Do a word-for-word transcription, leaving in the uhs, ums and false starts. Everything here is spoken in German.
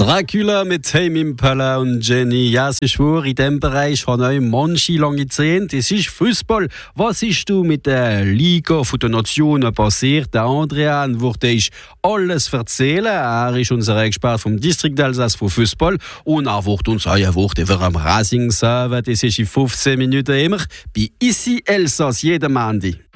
Dracula mit Tame Impala und Jenny. Ja, es ist wahr, in diesem Bereich habe ich manche lange Zeit. Es ist Fußball. Was ist du mit der Liga der Nationen passiert? Der Adrian würde ich alles erzählen. Er ist unser Experte vom Distrikt Elsass für Fußball. Und er wird uns auch ein Wort über am Racing sagen. Das ist in fünfzehn Minuten immer bei Ici Elsass, jeden Montag.